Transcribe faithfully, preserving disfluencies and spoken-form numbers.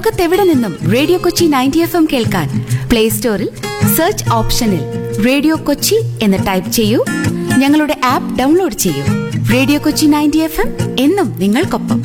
ലോകത്തെവിടെ നിന്നും radio Kochi ninety F M കേൾക്കാൻ പ്ലേ സ്റ്റോറിൽ സെർച്ച് ഓപ്ഷനിൽ റേഡിയോ കൊച്ചി എന്ന് ടൈപ്പ് ചെയ്യൂ. ഞങ്ങളുടെ ആപ്പ് ഡൗൺലോഡ് ചെയ്യൂ. Radio Kochi ninety F M എന്നും നിങ്ങൾക്കൊപ്പം.